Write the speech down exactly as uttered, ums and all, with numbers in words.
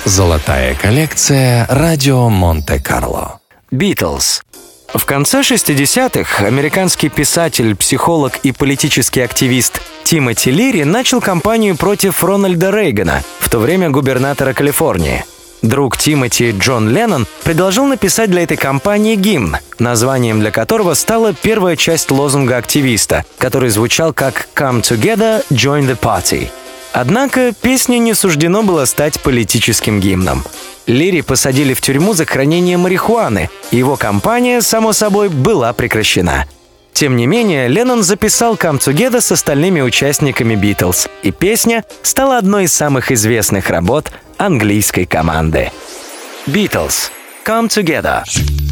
Золотая коллекция «Радио Монте-Карло». Битлз. В конце шестидесятых американский писатель, психолог и политический активист Тимоти Лири начал кампанию против Рональда Рейгана, в то время губернатора Калифорнии. Друг Тимоти, Джон Леннон, предложил написать для этой кампании гимн, названием для которого стала первая часть лозунга активиста, который звучал как «Come together, join the party». Однако песне не суждено было стать политическим гимном. Лири посадили в тюрьму за хранение марихуаны, и его кампания, само собой, была прекращена. Тем не менее, Леннон записал «Come Together» с остальными участниками Битлз, и песня стала одной из самых известных работ английской команды. Битлз. «Come Together».